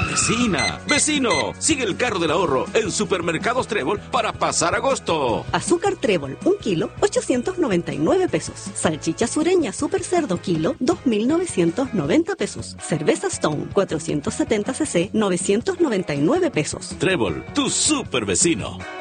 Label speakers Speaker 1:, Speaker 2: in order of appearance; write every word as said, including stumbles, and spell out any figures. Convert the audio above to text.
Speaker 1: Vecina, vecino, sigue el carro del ahorro en Supermercados Trébol para pasar agosto.
Speaker 2: Azúcar Trébol, un kilo, ochocientos noventa y nueve pesos. Salchicha sureña Super Cerdo kilo, dos mil novecientos noventa pesos. Cerveza Stone, cuatrocientos setenta centilitros, novecientos noventa y nueve pesos.
Speaker 1: Trébol, tu super vecino.